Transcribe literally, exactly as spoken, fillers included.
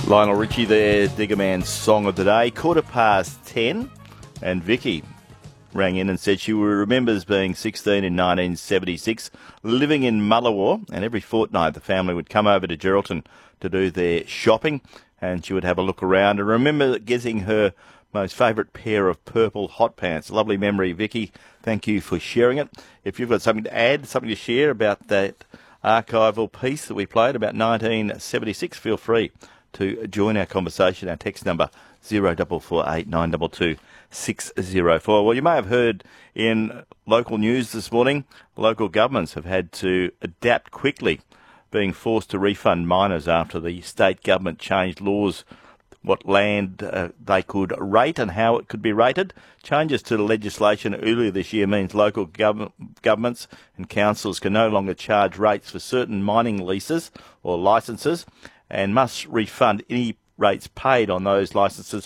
Lionel Richie there, Digger Man's song of the day. Quarter past ten, and Vicky rang in and said she remembers being sixteen in nineteen seventy-six, living in Mullawa, and every fortnight the family would come over to Geraldton to do their shopping, and she would have a look around and remember getting her most favourite pair of purple hot pants. Lovely memory, Vicky. Thank you for sharing it. If you've got something to add, something to share about that archival piece that we played about nineteen seventy-six, feel free to join our conversation. Our text number zero four four eight nine two two six zero four. Well, you may have heard in local news this morning, local governments have had to adapt quickly, being forced to refund miners after the state government changed laws what land uh, they could rate and how it could be rated. Changes to the legislation earlier this year means local gov- governments and councils can no longer charge rates for certain mining leases or licences and must refund any rates paid on those licences